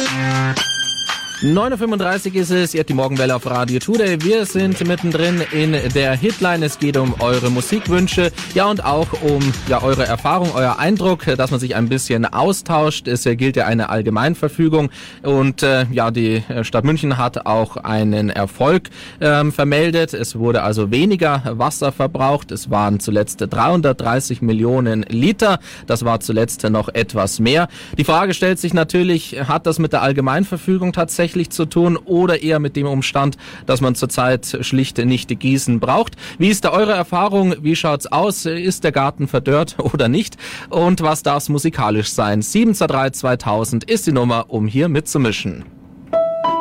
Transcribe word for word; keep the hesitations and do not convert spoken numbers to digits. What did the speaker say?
neun Uhr fünfunddreißig ist es, ihr habt die Morgenwelle auf Radio Today. Wir sind mittendrin in der Hitline. Es geht um eure Musikwünsche, ja, und auch um ja eure Erfahrung, euer Eindruck, dass man sich ein bisschen austauscht. Es gilt ja eine Allgemeinverfügung und äh, ja, die Stadt München hat auch einen Erfolg ähm, vermeldet. Es wurde also weniger Wasser verbraucht. Es waren zuletzt dreihundertdreißig Millionen Liter. Das war zuletzt noch etwas mehr. Die Frage stellt sich natürlich, hat das mit der Allgemeinverfügung tatsächlich zu tun oder eher mit dem Umstand, dass man zurzeit schlicht nicht Gießen braucht. Wie ist da eure Erfahrung? Wie schaut's aus? Ist der Garten verdörrt oder nicht? Und was darf's musikalisch sein? sieben zwei drei zweitausend ist die Nummer, um hier mitzumischen.